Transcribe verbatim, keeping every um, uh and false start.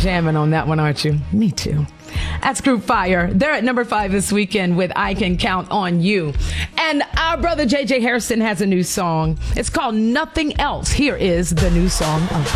jamming on that one, aren't you? Me too. That's Group Fire. They're at number five this weekend with I Can Count on You. And our brother J J Harrison has a new song. It's called Nothing Else. Here is the new song of